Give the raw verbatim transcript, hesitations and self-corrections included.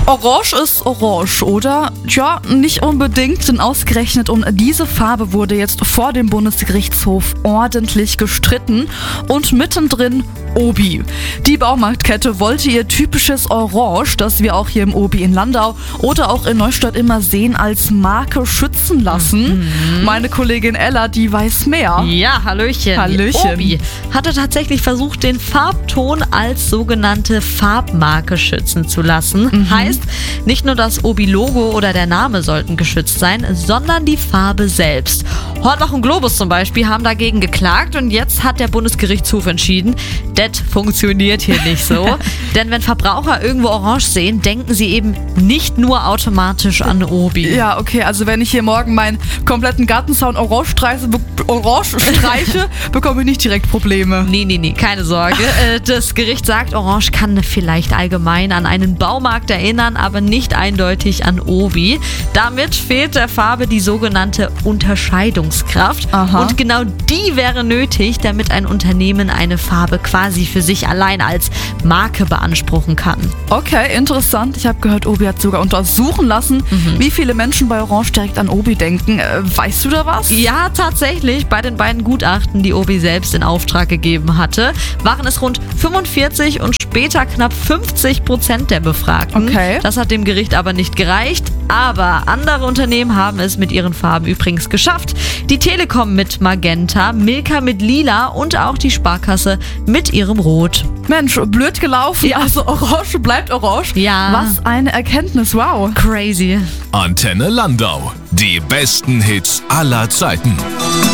Orange ist orange, oder? Tja, nicht unbedingt, denn ausgerechnet um diese Farbe wurde jetzt vor dem Bundesgerichtshof ordentlich gestritten und mittendrin Obi. Die Baumarktkette wollte ihr typisches Orange, das wir auch hier im Obi in Landau oder auch in Neustadt immer sehen, als Marke schützen lassen. Mhm. Meine Kollegin Ella, die weiß mehr. Ja, Hallöchen. Hallöchen. Obi hatte tatsächlich versucht, den Farbton als sogenannte Farbmarke schützen zu lassen. Mhm. Heißt, nicht nur das Obi-Logo oder der Name sollten geschützt sein, sondern die Farbe selbst. Hornbach und Globus zum Beispiel haben dagegen geklagt und jetzt hat der Bundesgerichtshof entschieden, das funktioniert hier nicht so. Denn wenn Verbraucher irgendwo orange sehen, denken sie eben nicht nur automatisch an Obi. Ja, okay, also wenn ich hier morgen meinen kompletten Gartenzaun orange streiche, be- orange streiche bekomme ich nicht direkt Probleme. Nee, nee, nee, keine Sorge. Das Gericht sagt, orange kann vielleicht allgemein an einen Baumarkt erinnern, aber nicht eindeutig an Obi. Damit fehlt der Farbe die sogenannte Unterscheidungskraft. Aha. Und genau die wäre nötig, damit ein Unternehmen eine Farbe quasi für sich allein als Marke beanspruchen kann. Okay, interessant. Ich habe gehört, Obi hat sogar untersuchen lassen, mhm. wie viele Menschen bei Orange direkt an Obi denken. Äh, weißt du da was? Ja, tatsächlich. Bei den beiden Gutachten, die Obi selbst in Auftrag gegeben hatte, waren es rund fünfundvierzig und später knapp fünfzig Prozent der Befragten. Okay. Das hat dem Gericht aber nicht gereicht. Aber andere Unternehmen haben es mit ihren Farben übrigens geschafft. Die Telekom mit Magenta, Milka mit Lila und auch die Sparkasse mit ihrem Rot. Mensch, blöd gelaufen. Ja. Also Orange bleibt Orange. Ja. Was eine Erkenntnis, wow. Crazy. Antenne Landau. Die besten Hits aller Zeiten.